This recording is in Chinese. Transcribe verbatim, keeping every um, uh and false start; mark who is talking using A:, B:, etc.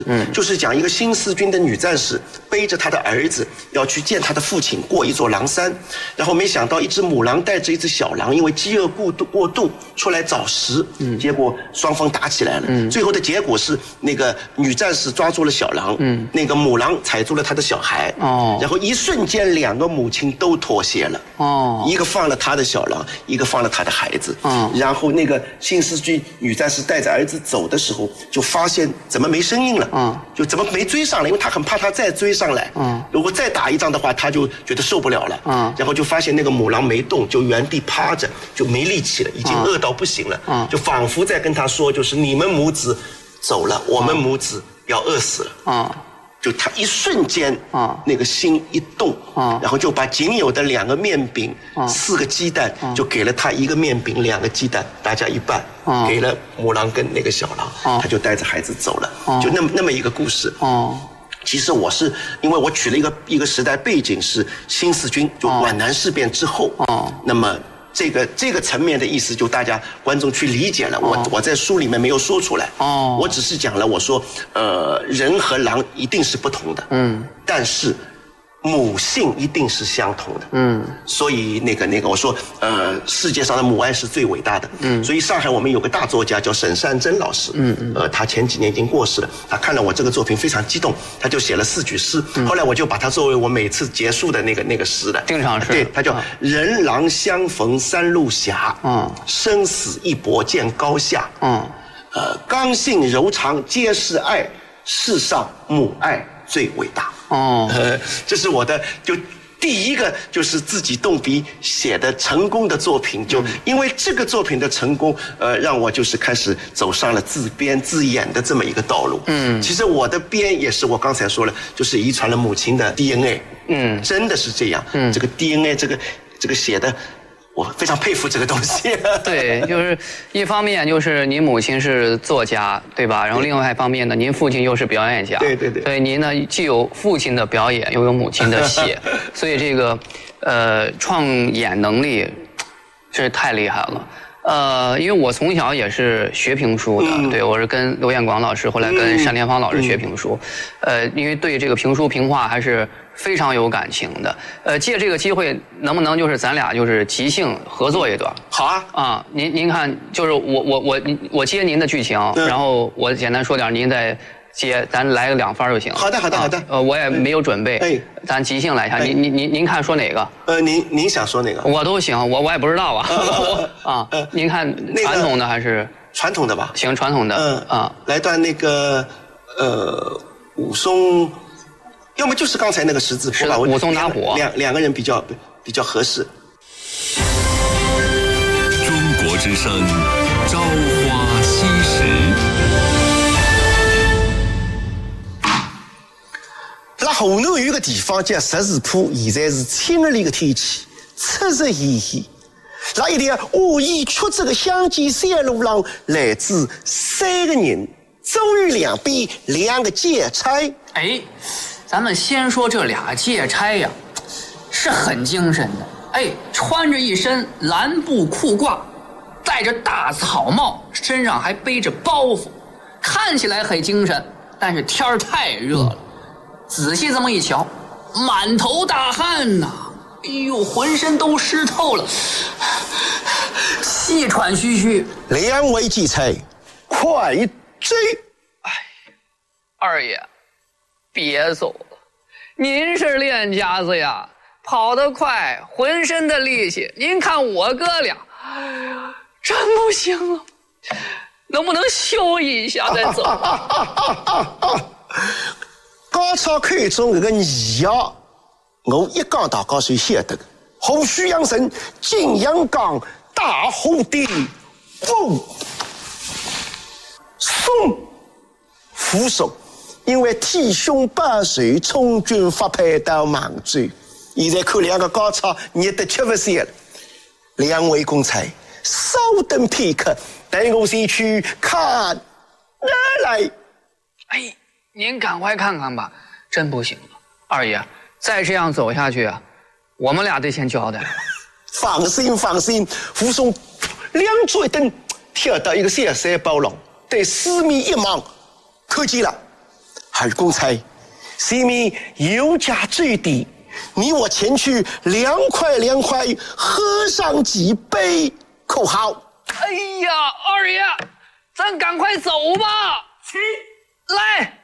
A: 嗯，就是讲一个新四军的女战士背着她的儿子要去见她的父亲，过一座狼山，然后没想到一只母狼带着一只小狼，因为饥饿过度过度出来找食，嗯，结果双方打起来了，嗯，最后的结果是那个女战士抓住了小狼，嗯，那个母狼踩住了她的小孩，哦，然后一瞬间两个母亲都妥协了，哦，一个放了她的小狼，一个放了她的孩子，嗯，然后那个新四军女战士带着儿子走的时候，就发现怎么没声音了。嗯，就怎么没追上来？因为他很怕他再追上来。嗯，如果再打一仗的话，他就觉得受不了了。嗯，然后就发现那个母狼没动，就原地趴着，就没力气了，已经饿到不行了。嗯，就仿佛在跟他说，就是你们母子走了，我们母子要饿死了。嗯。就他一瞬间，啊，那个心一动，啊，然后就把仅有的两个面饼、啊、四个鸡蛋，啊，就给了他一个面饼、两个鸡蛋，大家一半，啊，给了母狼跟那个小狼，啊，他就带着孩子走了，啊，就那么那么一个故事。啊，其实我是因为我取了一个一个时代背景是新四军，就皖南事变之后，啊，那么。这个这个层面的意思，就大家观众去理解了。我、哦、我在书里面没有说出来，哦，我只是讲了，我说，呃，人和狼一定是不同的，嗯，但是母性一定是相同的，嗯，所以那个那个，我说，呃，世界上的母爱是最伟大的，嗯，所以上海我们有个大作家叫沈善珍老师，嗯嗯，呃，他前几年已经过世了，他看了我这个作品非常激动，他就写了四句诗，嗯，后来我就把它作为我每次结束的那个那个诗的
B: 定场诗，
A: 对，他叫人狼相逢三路斜，嗯，生死一搏见高下，嗯，呃，刚性柔肠皆是爱，世上母爱最伟大。哦，呃，这是我的就第一个就是自己动笔写的成功的作品，就因为这个作品的成功，呃，让我就是开始走上了自编自演的这么一个道路。嗯，其实我的编也是我刚才说了，就是遗传了母亲的 D N A。嗯，真的是这样。嗯，这个 D N A 这个这个写的。我非常佩服这个东西。
B: 对，就是一方面就是您母亲是作家，对吧？然后另外一方面呢，您父亲又是表演家。
A: 对对对。
B: 所以您呢既有父亲的表演，又有母亲的写，所以这个呃创演能力是太厉害了。呃，因为我从小也是学评书的，嗯、对我是跟刘彦广老师，后来跟单田芳老师学评书，嗯、呃，因为对这个评书评话还是非常有感情的。呃，借这个机会，能不能就是咱俩就是即兴合作一段？
A: 好啊，
B: 啊，您您看，就是我我我我接您的剧情，嗯、然后我简单说点，您再接，咱来个两番就行。
A: 好的好的好的。
B: 呃，我也没有准备，哎，咱即兴来一下。您您您您看说哪个？
A: 呃，您您想说哪个？
B: 我都行，我我也不知道啊。啊，您看传统的还是
A: 传统的吧？
B: 行，传统的。嗯啊，
A: 来段那个呃武松。要么就是刚才那个十字谱吧，
B: 武松打虎，
A: 两两个人比较比较合适。
C: 中国之声，朝花夕拾。
A: 那河南有一个地方叫十字铺，现在是清日里的天气，赤日炎炎。那一条恶意曲折的乡间山路上，来自三个人，周瑜两边两个劫差。
D: 哎。咱们先说这俩劫差呀，是很精神的。哎，穿着一身蓝布裤褂，戴着大草帽，身上还背着包袱，看起来很精神。但是天儿太热了，仔细这么一瞧，满头大汗呐、啊，哎呦，浑身都湿透了，气喘吁吁。
A: 两位劫差，快追！
B: 哎，二爷。别走了，您是练家子呀，跑得快，浑身的力气。您看我哥俩，哎呀，真不行了，能不能休息一下再走？
A: 刚才看中这个你呀，我一讲大家就晓得的。虎须养生，金阳冈，大虎的凤松扶手。因为天凶百岁，从军发配到芒州。现在看两个高超，热得吃不消了。两位公差，稍等片刻，带我先去看哪来。
B: 哎，您赶快看看吧，真不行了，二爷，再这样走下去啊，我们俩得先交代了。
A: 放心放心，武松两脚一蹬，跳到一个小山包上，对四面一望，看见了。 二公差，西米油价最低，你我前去凉快凉快，喝上几杯，可好？
B: 哎呀，二爷，咱赶快走吧。
D: 去，
B: 来。